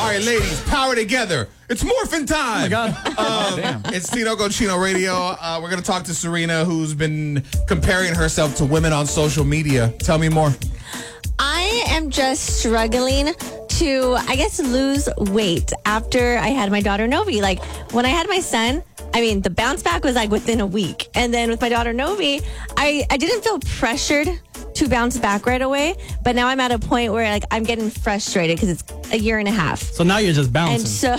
right, ladies, power together. It's morphin' time. Oh, my God. It's Tino Cochino Radio. We're going to talk to Serena, who's been comparing herself to women on social media. Tell me more. I am just struggling to, I guess, lose weight after I had my daughter Novi. Like, when I had my son, I mean, the bounce back was like within a week. And then with my daughter Novi, I didn't feel pressured to bounce back right away. But now I'm at a point where like I'm getting frustrated because it's a year and a half. So now you're just bouncing. And so,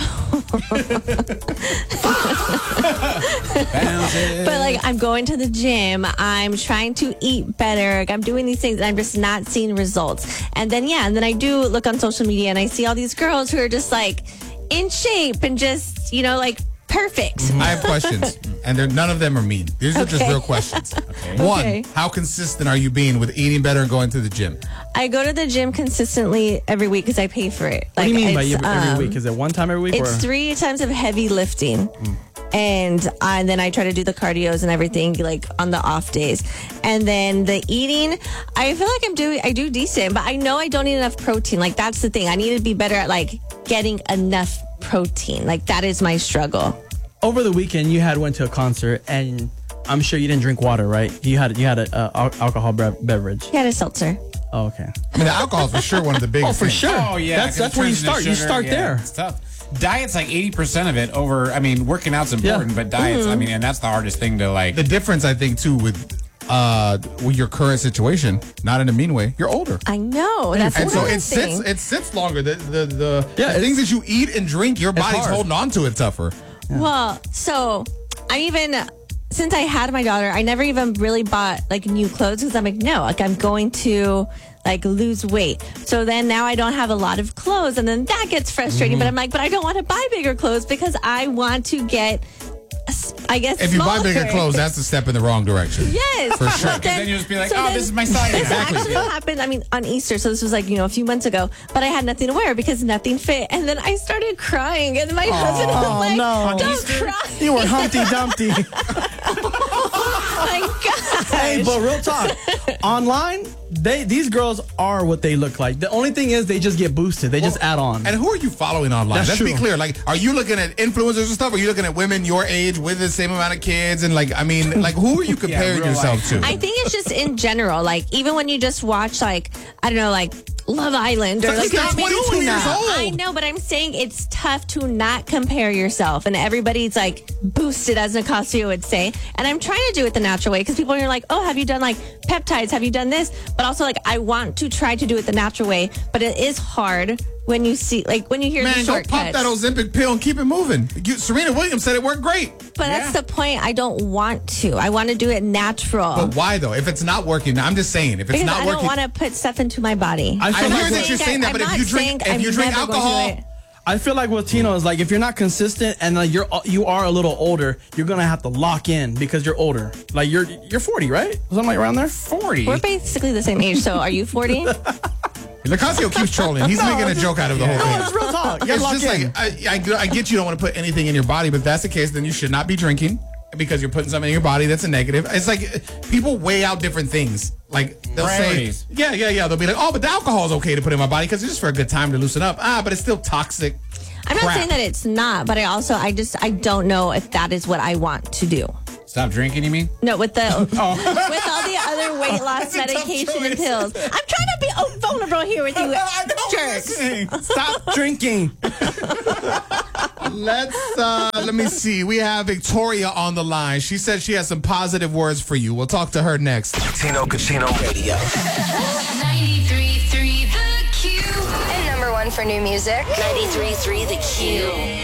but like I'm going to the gym, I'm trying to eat better, like, I'm doing these things, and I'm just not seeing results. And then I do look on social media and I see all these girls who are just like in shape and just, you know, like perfect. I have questions, and none of them are mean. These are just real questions. One, how consistent are you being with eating better and going to the gym? I go to the gym consistently every week because I pay for it. What do you mean by every week? Is it one time every week? It's 3 times of heavy lifting. And then I try to do the cardios and everything like on the off days. And then the eating, I feel like I do decent, but I know I don't eat enough protein. Like that's the thing. I need to be better at like getting enough protein. Like that is my struggle. Over the weekend, you went to a concert, and I'm sure you didn't drink water, right? You had a alcohol beverage. You had a seltzer. Oh, okay. I mean, the alcohol is for sure one of the biggest. Oh, for things. sure. Oh, yeah. That's where you start. You start there. It's tough. Diet's like 80% of it over, I mean, working out's important, but diet's, I mean, and that's the hardest thing to like. The difference, I think, too, with your current situation, not in a mean way, you're older. I know. That's And so it sits longer. The things that you eat and drink, your body's hard. holding on to it tougher. Yeah. Well, so since I had my daughter, I never even really bought like new clothes because I'm like, no, like I'm going to like lose weight. So then now I don't have a lot of clothes, and then that gets frustrating. But I'm like, but I don't want to buy bigger clothes because I want to get, I guess, if you smaller. buy bigger clothes, that's a step in the wrong direction. Yes, for sure. Then you just be like, this is my size. This Exactly. actually happened. I mean, on Easter, so this was like a few months ago. But I had nothing to wear because nothing fit, and then I started crying, and my husband was like, no. "Don't cry." You were Humpty Dumpty. Oh my gosh. Hey, but real talk. Online, these girls are what they look like. The only thing is they just get boosted. They just add on. And who are you following online? That's Let's true. be clear. Like, are you looking at influencers and stuff? Or are you looking at women your age with the same amount of kids? And like, I mean, like, who are you comparing yourself to? I think it's just in general. Like, even when you just watch, like, I don't know, like Love Island. Or like, Stop 22 years old. I know, but I'm saying it's tough to not compare yourself. And everybody's like boosted, as Nicasio would say. And I'm trying to do it the natural way because people are like, oh, have you done like peptides? Have you done this? But also, like, I want to try to do it the natural way. But it is hard when you see, like, when you hear the Man, go shortcuts. pop that Ozempic pill and keep it moving. Serena Williams said it worked great. But that's the point. I don't want to. I want to do it natural. But why though? If it's not working, I'm just saying. If it's Because not I working, don't want to put stuff into my body. I feel hear like that you're saying that, but if you drink alcohol, I feel like with Tino is like if you're not consistent and like you are a little older, you're gonna have to lock in because you're older. Like you're 40, right? Something like around there. 40. We're basically the same age. So are you 40? Nicasio keeps trolling. He's making a joke out of the whole thing. No, it's real talk. You It's gotta lock just in. like I get you don't want to put anything in your body, but if that's the case, then you should not be drinking because you're putting something in your body that's a negative. It's like people weigh out different things. Like they'll Priorities. say, yeah. They'll be like, oh, but the alcohol is okay to put in my body because it's just for a good time to loosen up. But it's still toxic. I'm not crap. saying that it's not, but I don't know if that is what I want to do. Stop drinking, you mean? No, with all the other weight loss medication and pills. I'm trying to be vulnerable here with you, jerks. Stop drinking. Let me see. We have Victoria on the line. She said she has some positive words for you. We'll talk to her next. Tino Cochino Radio. 93.3 The Q. And #1 for new music. 93.3 The Q.